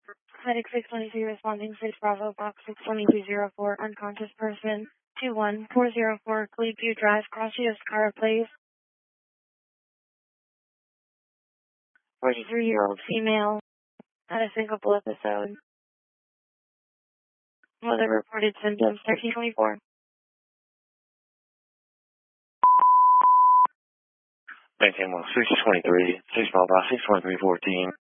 Medic 623 responding 6 Bravo Box 62204 unconscious person 21404 Clearview Drive Crossview Oscara Place 43-year-old female had a syncopal episode. Mother reported symptoms 1324. Maintain 623, 6 Bravo 62314.